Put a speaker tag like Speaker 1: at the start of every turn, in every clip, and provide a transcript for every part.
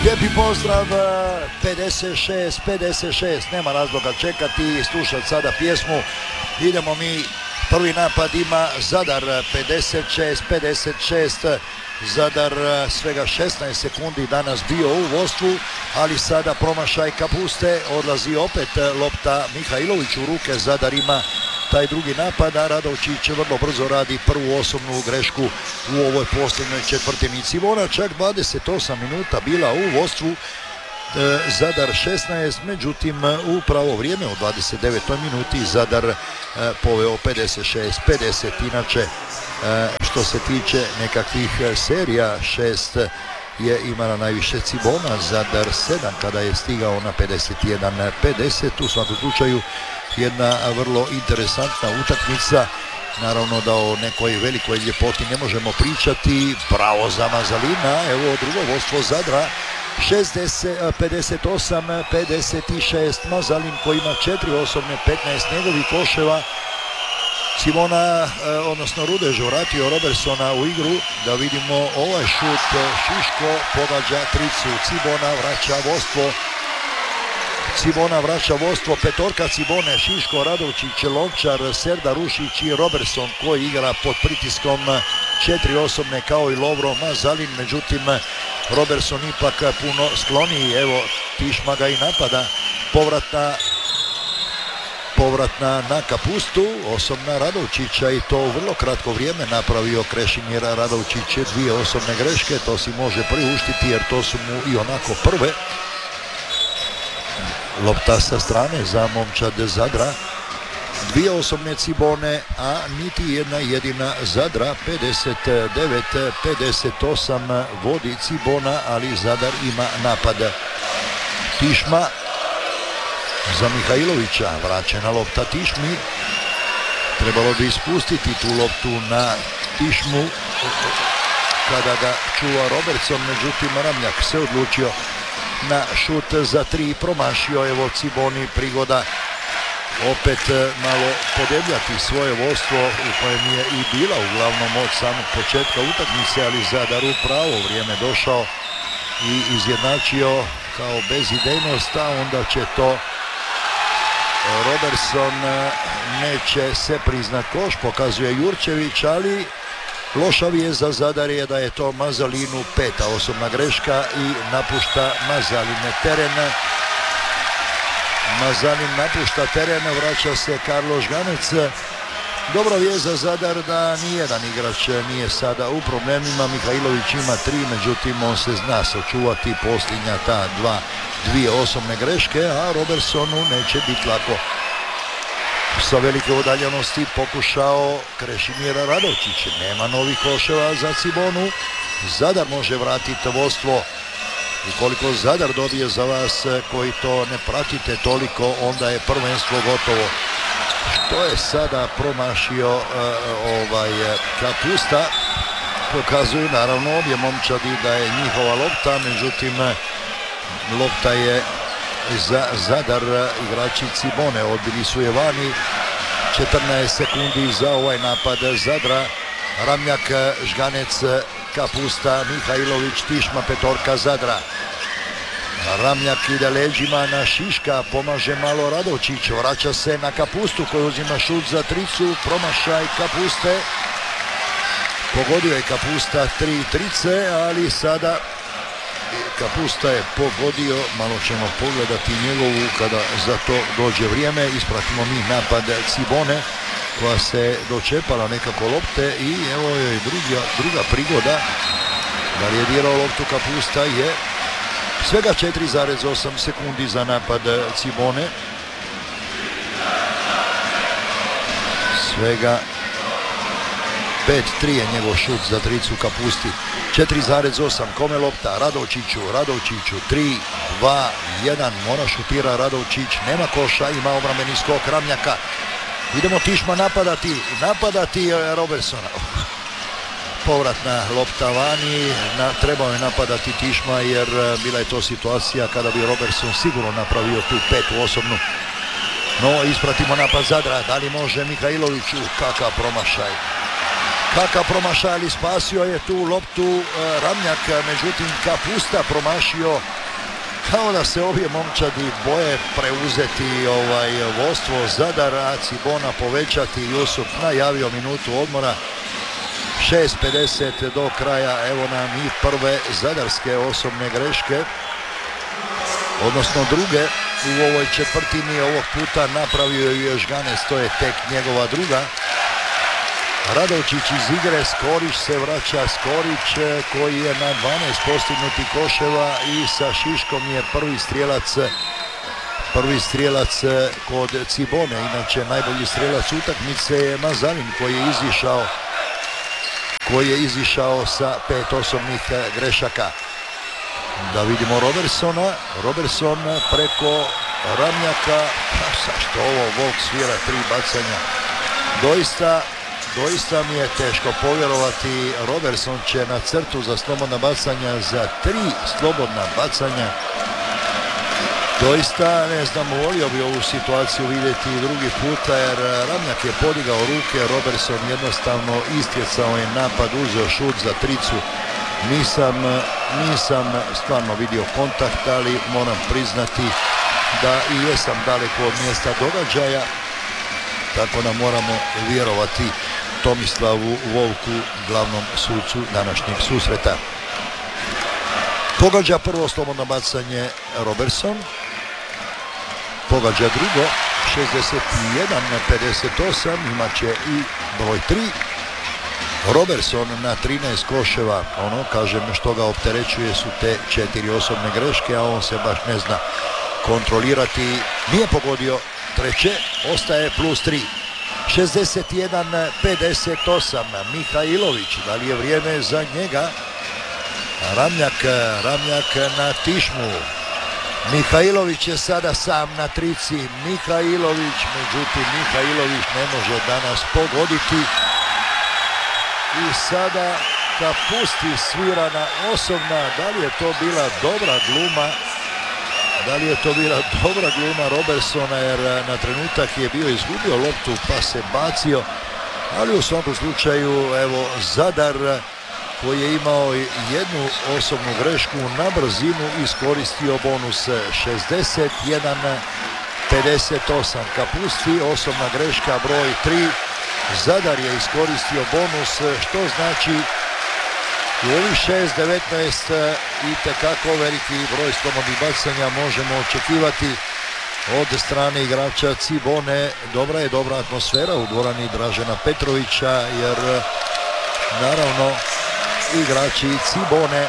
Speaker 1: Lijepi pozdrav, 56, nema razloga čekati i slušati sada pjesmu. Idemo mi, prvi napad ima Zadar, 56, Zadar svega 16 sekundi danas bio u vodstvu, ali sada promašaj Kapuste, odlazi opet lopta Mihajlović u ruke, Zadar ima taj drugi napad, a Radovčić vrlo brzo radi prvu osobnu grešku u ovoj posljednjoj četvrtini. Cibona čak 28 minuta bila u vodstvu, Zadar 16, međutim u pravo vrijeme u 29. minuti Zadar poveo 56-50. Inače, što se tiče nekakvih serija, 6 je imala najviše Cibona, Zadar 7 kada je stigao na 51-50. U svakom slučaju jedna vrlo interesantna utakmica. Naravno da o nekoj velikoj ljepoti ne možemo pričati. Bravo za Mazalina, evo drugo vodstvo Zadra, 58-56. Mazalin koji ima 4 osobne, 15 njegovih koševa. Cibona, odnosno Rudež vratio Robertsona u igru, da vidimo ovaj šut, Šiško pogađa tricu, Cibona vraća vodstvo, petorka Cibone, Šiško, Radovčić, Lončar, Serdar Rušić i Robertson koji igra pod pritiskom 4 osobne kao i Lovro Mazalin, međutim Robertson ipak puno skloniji, evo Tišma ga i napada, povratna na Kapustu, osobna Radovčića i to u vrlo kratko vrijeme napravio Krešimir Radovčić 2 osobne greške, to si može priuštiti jer to su mu i onako prve. Lopta sa strane za momčad Zadra, 2 osobne Cibone, a niti jedna jedina Zadra, 59-58 vodi Cibona, ali Zadar ima napad. Tišma za Mihajlovića, vraćena lopta Tišmi, trebalo bi ispustiti tu loptu na Tišmu kada ga čuva Robertson, međutim Ramljak se odlučio na šut za 3, promašio, evo Ciboni prigoda opet malo podebljati svoje vodstvo u kojem je i bila uglavnom od samog početka utakmice, ali Zadar u pravo vrijeme došao i izjednačio kao bezidejnost, a onda će to Robertson, neće se priznat koš, pokazuje Jurčević, ali loša vijest za Zadar je da je to Mazalinu 5. osobna greška i napušta Mazalin teren, vraća se Karlo Žganec. Dobra vijest za Zadar da nijedan igrač nije sada u problemima, Mihajlović ima 3, međutim on se zna sačuvati posljednja ta 2 osobne greške, a Robertsonu neće biti lako. Sa velike udaljenosti pokušao Krešimir Radovčić, nema novih koševa za Cibonu, Zadar može vratiti vodstvo. Ukoliko Zadar dobije za vas koji to ne pratite toliko, onda je prvenstvo gotovo. Što je sada promašio Kapusta, pokazuju naravno obje momčadi da je njihova lopta, međutim lopta je za Zadar, igrači Cibone odbili su je vani. 14 sekundi za ovaj napad Zadra, Ramljak, Žganec, Kapusta, Mihajlović, Tišma, petorka Zadra. Ramljak ide leđima na Šiška, pomaže malo Radovčić, vraća se na Kapustu koji uzima šut za tricu, promašaj Kapuste, pogodio je Kapusta 3 trice, ali sada Kapusta je pogodio, malo ćemo pogledati njegovu kada za to dođe vrijeme. Ispratimo mi napad Cibone koja se dočepala nekako lopte i evo je druga prigoda da li je dirao loptu Kapusta, je svega 4,8 sekundi za napad Cibone, svega 5-3 je njegov šut za tricu Kapusti. 4,8, kome lopta? Radovčiću, 3, 2, 1, mora šutira Radovčić, nema koša, ima obrambeni skok Ramljaka. Idemo Tišma napadati Robertsona. Povratna lopta vani, trebao je napadati Tišma jer bila je to situacija kada bi Robertson sigurno napravio tu 5. osobnu. No, ispratimo napad Zadra, da li može Mihajloviću, kakav promašaj. Kaka promašaj, ali spasio je tu loptu Ramljak, međutim Kapusta promašio, kao da se ovdje momčadi boje preuzeti vodstvo Zadar, a Cibona povećati. Jusup najavio minutu odmora, 6:50 do kraja. Evo nam i prve zadarske osobne greške, odnosno druge u ovoj četvrtini. Ovog puta napravio je Žganec, to je tek njegova druga. Radovčić iz igre, Skorić se vraća, Skorić koji je na 12 postignutih koševa i sa Šiškom je prvi strijelac kod Cibone. Inače najbolji strijelac utakmice je Mazalin koji je izišao sa 5 osobnih grešaka. Da vidimo Robertsona, Robertson preko Ramljaka, zašto ovo Volk svira 3 bacanja, doista mi je teško povjerovati. Robertson će na crtu za slobodna bacanja, za 3 slobodna bacanja. Doista, ne znam, volio bi ovu situaciju vidjeti drugi puta, jer Ramljak je podigao ruke, Robertson jednostavno istjecao je napad, uzeo šut za tricu. Nisam stvarno vidio kontakt, ali moram priznati da i jesam daleko od mjesta događaja, tako da moramo vjerovati Tomislavu Volku, glavnom sucu današnjeg susreta. Pogađa prvo slobodno bacanje Robertson, pogađa drugo, 61-58, imat će i broj 3. Robertson na 13 koševa, kažem što ga opterećuje su te 4 osobne greške, a on se baš ne zna kontrolirati. Nije pogodio treće, ostaje plus 3. 61-58, Mihajlović, da li je vrijeme za njega? Ramljak na Tišmu. Mihajlović je sada sam na trici. Mihajlović ne može danas pogoditi. I sada Kapusti svira na osobna. Da li je to bila dobra gluma Robertsona, jer na trenutak je bio izgubio loptu pa se bacio. Ali u svakom slučaju, evo, Zadar koji je imao jednu osobnu grešku na brzinu iskoristio bonus. 61-58 Kapusti, osobna greška broj 3. Zadar je iskoristio bonus, što znači u ovih 6-19 itekako veliki broj slobodnih bacanja možemo očekivati od strane igrača Cibone. Dobra atmosfera u dvorani Dražena Petrovića, jer naravno igrači Cibone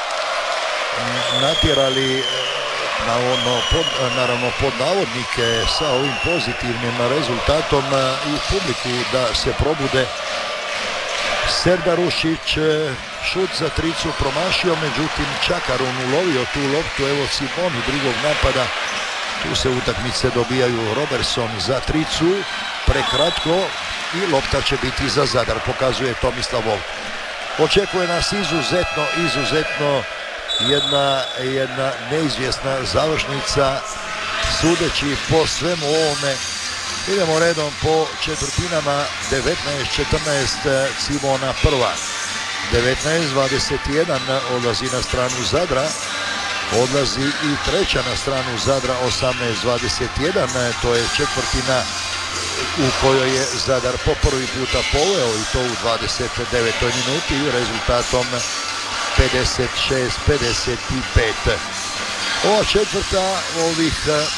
Speaker 1: natjerali naravno pod navodnike sa ovim pozitivnim rezultatom i publiku da se probude. Serdarušić šut za tricu promašio, međutim Čakarun ulovio tu loptu. Evo Ciboni drugog napada, tu se utakmice dobijaju. Robertson za tricu, prekratko i lopta će biti za Zadar, pokazuje Tomislav Volk. Očekuje nas izuzetno jedna neizvjesna završnica, sudeći po svemu ovome. Idemo redom po četvrtinama. 19-14 Cibona prva, 19-21 odlazi na stranu Zadra, odlazi i treća na stranu Zadra. 18-21, to je četvrtina u kojoj je Zadar po prvi puta poveo, i to u 29. minuti i rezultatom 56-55. Ova četvrta, ovih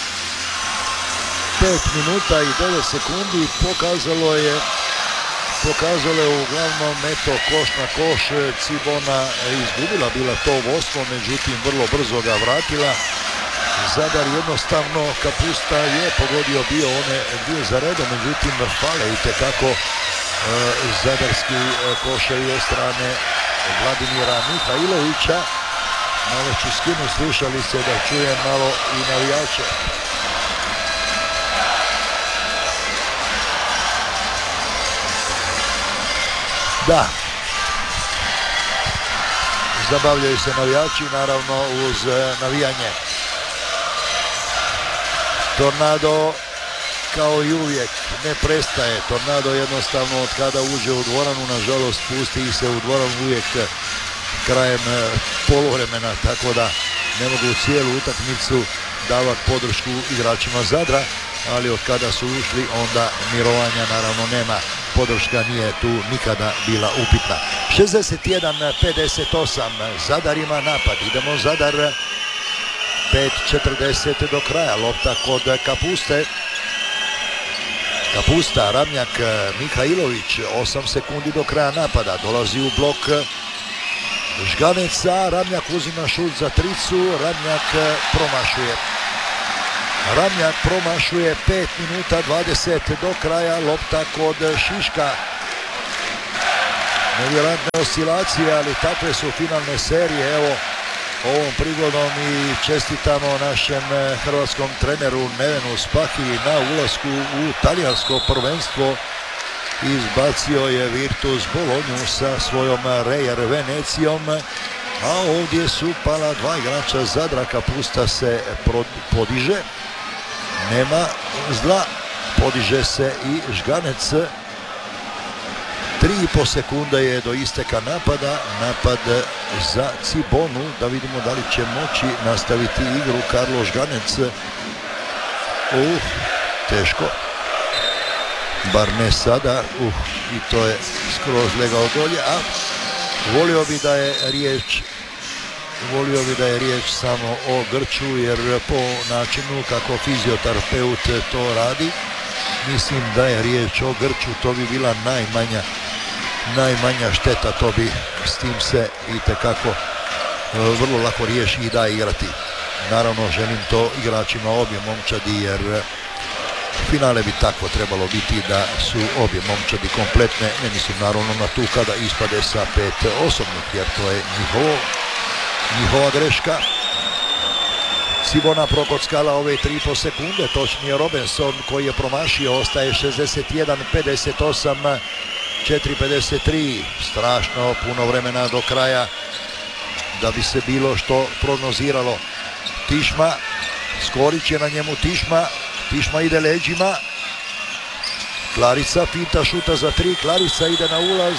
Speaker 1: 5 minuta i 9 sekundi pokazalo je uglavnom koš na koš. Cibona izgubila bila to vodstvo, međutim vrlo brzo ga vratila. Zadar jednostavno, Kapusta je pogodio bio one dvije za redom, međutim fale itekako zadarski koševi od strane Vladimira Mihajlovića. Malo ću skinu slušalice da čujem malo i navijače. Da, zabavljaju se navijači, naravno uz navijanje. Tornado kao i uvijek ne prestaje. Tornado jednostavno od kada uđe u dvoranu, nažalost pusti se u dvoranu uvijek krajem poluvremena, tako da ne mogu cijelu utakmicu davati podršku igračima Zadra, ali od kada su ušli onda mirovanja naravno nema. Podrška nije tu nikada bila upitna. 61-58, Zadar ima napad. Idemo Zadar, 5:40 do kraja, lopta kod Kapuste. Kapusta, Ramljak, Mihajlović, 8 sekundi do kraja napada, dolazi u blok Žganeca, Ramljak uzima šut za tricu, Ramljak promašuje, 5 minuta 20 do kraja, lopta kod Šiška. Nevjerojatne oscilacije, ali takve su finalne serije. Evo, ovom prigodom i čestitamo našem hrvatskom treneru Nevenu Spahiji na ulasku u talijansko prvenstvo. Izbacio je Virtus Bolonju sa svojom Reyer Venecijom, a ovdje su pala dva igrača Zadra. Kapusta se podiže, nema zla, podiže se i Žganec. 3,5 sekunde je do isteka napada, napad za Cibonu, da vidimo da li će moći nastaviti igru Karlo Žganec. Teško, bar ne sada, i to je skroz legao dolje, a volio bi da je riječ samo o grču, jer po načinu kako fizioterapeut to radi, mislim da je riječ o grču. To bi bila najmanja šteta, to bi s tim se itekako vrlo lako riješi i da igrati. Naravno želim to igračima obje momčadi, jer finale bi tako trebalo biti da su obje momčadi kompletne. Ne mislim naravno na tu kada ispade sa 5 osobnih, jer to je njihova greška. Cibona prokockala ove 3,5 sekunde, točnije Robinson koji je promašio, ostaje 61-58, 4:53, strašno puno vremena do kraja da bi se bilo što prognoziralo. Tišma, Skorić je na njemu, Tišma ide leđima, Klarica finta šuta za 3, Klarica ide na ulaz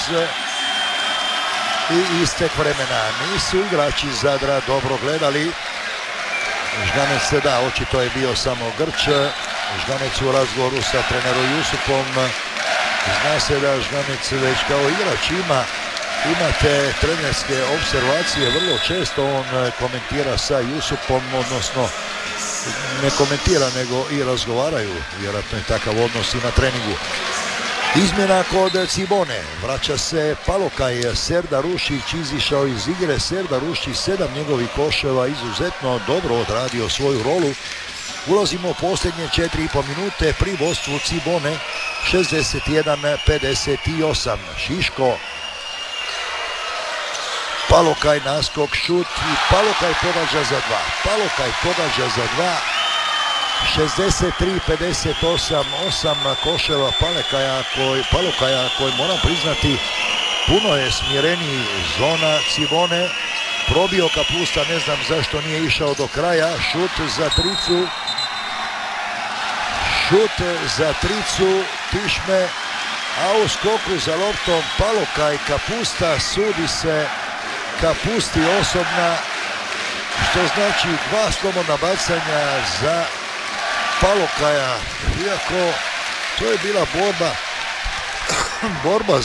Speaker 1: i istek vremena. Nisu igrači Zadra dobro gledali. Žganec se da, očito je bio samo grč. Žganec u razgovoru sa trenerom Jusupom. Zna se da Žganec već kao igrač imate trenerske observacije, vrlo često on komentira sa Jusupom, odnosno ne komentira nego i razgovaraju, vjerojatno je takav odnos i na treningu. Izmjena kod Cibone, vraća se Palokaj, Serdar Rušić izišao iz igre, Serdar Rušić 7 njegovih koševa, izuzetno dobro odradio svoju rolu. Ulazimo u posljednje 4,5 minute pri vodstvu Cibone, 61-58. Šiško, Palokaj naskok, šut i Palokaj pogađa za 2. 63-58, 8 koševa Palokaja koji moram priznati puno je smjereniji. Zona Cibone, probio Kapusta, ne znam zašto nije išao do kraja. Šut za tricu Tišme, a u skoku za loptom Palokaj, Kapusta, sudi se Kapusti osobna, što znači 2 slobodna bacanja za Palokaja, iako to je bila borba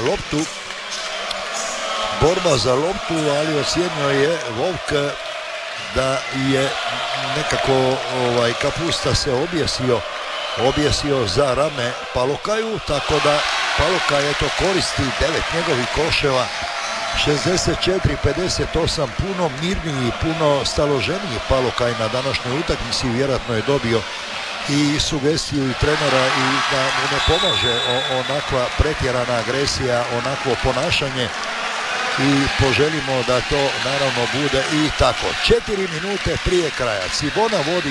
Speaker 1: za loptu, ali ocijenio je Vovk da je nekako Kapusta se objesio za rame Palokaju, tako da Palokaj koristi 9 njegovih koševa. 64-58, puno mirniji, puno staloženiji Palokaj na današnjoj utakmici. Vjerojatno je dobio i sugestiju i trenera i da mu ne pomaže onakva pretjerana agresija, onakvo ponašanje, i poželimo da to naravno bude i tako. 4 minute prije kraja Cibona vodi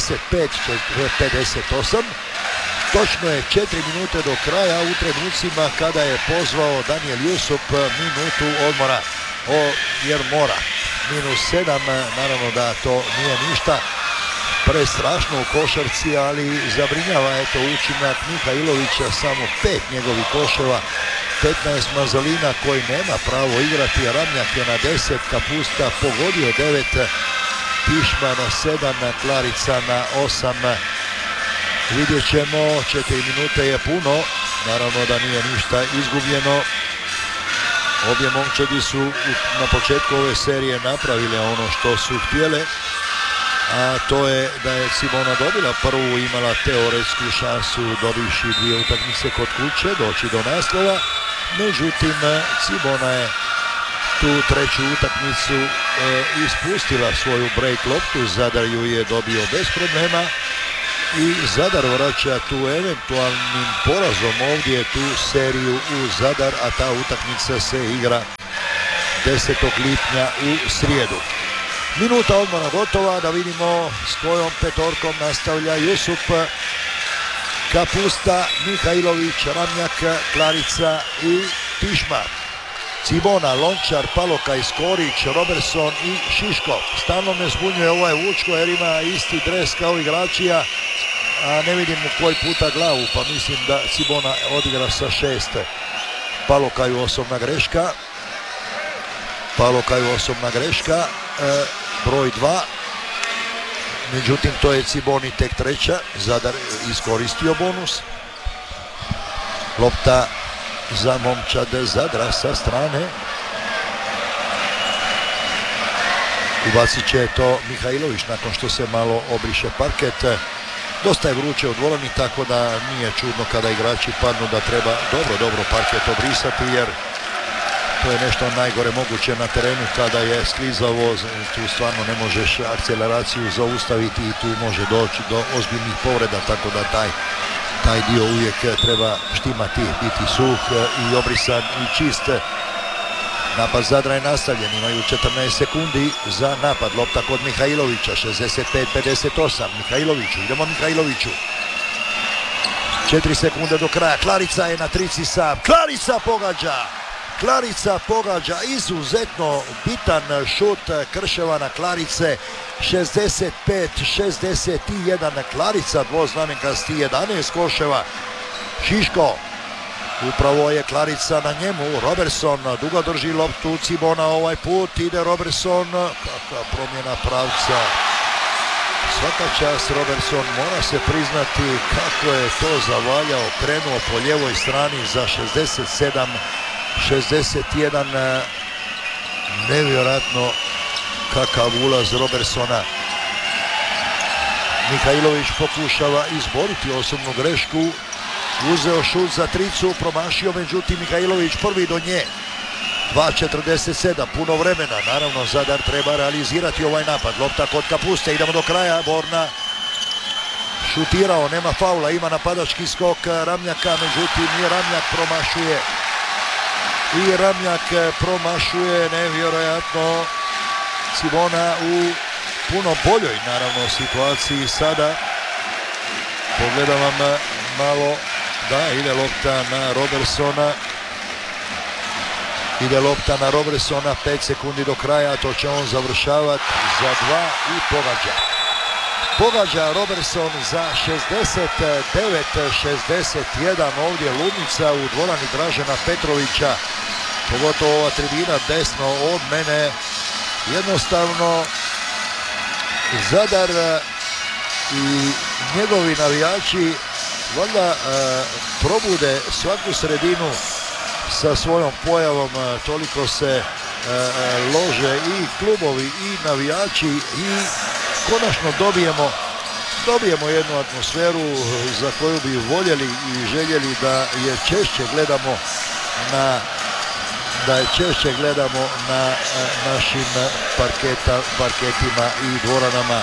Speaker 1: 65-58. Točno je 4 minute do kraja u trenucima kada je pozvao Daniel Jusup minutu odmora, jer mora. -7, naravno da to nije ništa. prestrašno u košarci, ali zabrinjava eto učinak Mihajlovića, samo 5 njegovih koševa, 15 Mazalina koji nema pravo igrati, Ramljak je na 10, Kapusta pogodio 9, Tišma na 7, Klarica na 8. Vidjet ćemo, 4 minute je puno, naravno da nije ništa izgubljeno. Obje momčadi su na početku ove serije napravile ono što su htjele, a to je da je Cibona dobila prvu, imala teoretsku šansu dobivši 2 utakmice kod kuće doći do naslova. Međutim, Cibona je tu treću utakmicu ispustila svoju break loptu, Zadar ju je dobio bez problema i Zadar vraća tu eventualnim porazom ovdje tu seriju u Zadar, a ta utakmica se igra 10. lipnja u srijedu. Minuta odmora gotova, da vidimo s kojom petorkom nastavlja Jusup, Kapusta, Mihajlović, Ramljak, Klarica i Tišma. Cibona, Lončar, Palokaj, Skorić, Robertson i Šiško. Stalno me zbunjuje ovaj Vučko jer ima isti dres kao igračija, a ne vidim u koji puta glavu, pa mislim da Cibona odigra sa 6. Palokaju osobna greška. Palokaju osobna greška, broj 2. Međutim, to je Ciboni tek treća. Zadar iskoristio bonus. Lopta za momčad Zadra sa strane. Ubacit će to Mihajlović nakon što se malo obriše parket. Dosta je vruće u dvorani, tako da nije čudno kada igrači padnu da treba dobro parket obrisati, jer to je nešto najgore moguće na terenu kada je sklizavo, tu stvarno ne možeš akceleraciju zaustaviti i tu može doći do ozbiljnih povreda, tako da taj dio uvijek treba štimati, biti suh i obrisan i čist. Napad Zadra je nastavljen, imaju 14 sekundi za napad, lopta kod Mihajlovića, 65-58, Mihajloviću, idemo Mihajloviću. 4 sekunde do kraja, Klarica je na trici sam, Klarica pogađa, izuzetno bitan šut Krševana Klarice, 65-61, Klarica dvoznamenkasti 11 koševa. Šiško, upravo je Klarica na njemu, Robertson dugo drži loptu, Cibona ovaj put, ide Robertson, kakva promjena pravca. Svaka čast Robertson, mora se priznati kako je to zavaljao, krenuo po ljevoj strani za 67-61, nevjerojatno kakav ulaz Robertsona. Mihajlović pokušava izboriti osobnu grešku, uzeo šut za tricu, promašio, međutim Mihajlović prvi do nje. 2.47, puno vremena, naravno Zadar treba realizirati ovaj napad. Lopta kod Kapuste, idemo do kraja, Borna šutirao, nema faula, ima napadački skok Ramljaka, međutim i Ramljak promašuje, nevjerojatno. Cibona u puno boljoj naravno situaciji sada. Pogledavam malo, da, ide lopta na Robertsona. Ide lopta na Robertsona, 5 sekundi do kraja, to će on završavati za 2 i pogađa. Pogađa Robertson za 69-61, ovdje ludnica u dvorani Dražena Petrovića, pogotovo ova tribina desno od mene. Jednostavno Zadar i njegovi navijači valjda probude svaku sredinu sa svojom pojavom, toliko se lože i klubovi i navijači i konačno dobijemo jednu atmosferu za koju bi voljeli i željeli da je češće gledamo na našim parketima i dvoranama.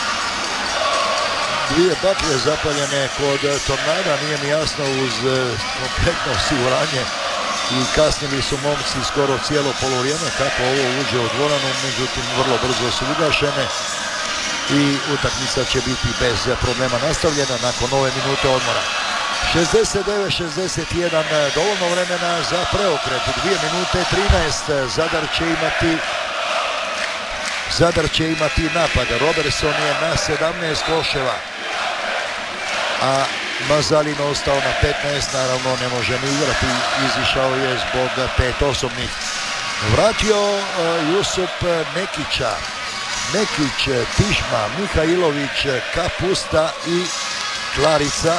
Speaker 1: 2 baklje zapaljene kod Tornada, nije mi jasno uz kompletno osiguranje i kasnili su momci skoro cijelo polovrijeme kako ovo uđe u dvoranu, međutim vrlo brzo su ugašene i utakmica će biti bez problema nastavljena nakon ove minute odmora. 69-61, dovoljno vremena za preokret, 2 minute 13, Zadar će imati Zadar će imati napad. Robertson je na 17 koševa, a Mazalin ostao na 15, naravno ne može ni igrati, izišao je zbog 5 osobnih. Vratio Jusup Nekića, Nekić, Tišma, Mihajlović, Kapusta i Klarica.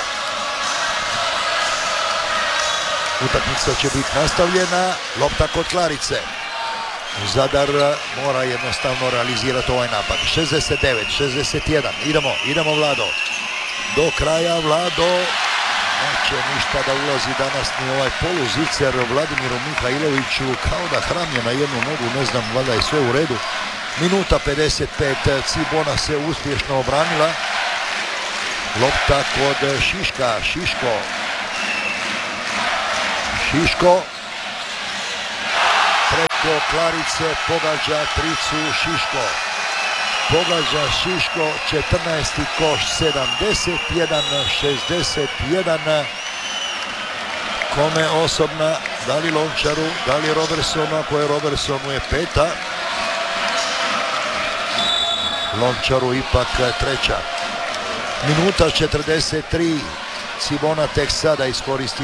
Speaker 1: Utakmica će biti nastavljena, lopta kod Klarice. Zadar mora jednostavno realizirati ovaj napad. 69, 61, idemo Vlado. Do kraja Vlado, neće ništa da ulazi danas ni ovaj poluzicer Vladimiru Mihajloviću, kao da hramje na jednu nogu, ne znam, valjda je sve u redu. Minuta 55, Cibona se uspješno obranila. Lopta kod Šiška, Šiško preko Klarice pogađa tricu Šiško. Pogađa Šiško, 14. koš, 71-61. Kome osobna, da li Lončaru, da li Robertsonu, ako je Robertsonu je peta. Lončaru ipak treća. Minuta 43, Cibona tek sada iskoristi